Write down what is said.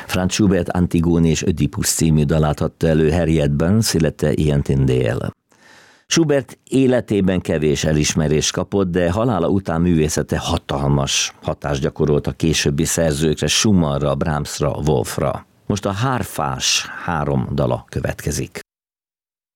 Franz Schubert Antigone és Ödipus című dalát adta elő Harriet Burns, illetve Ian Tyndale. Schubert életében kevés elismerést kapott, de halála után művészete hatalmas hatást gyakorolt a későbbi szerzőkre, Schumannra, Brahmsra, Wolfra. Most a hárfás 3 dala következik.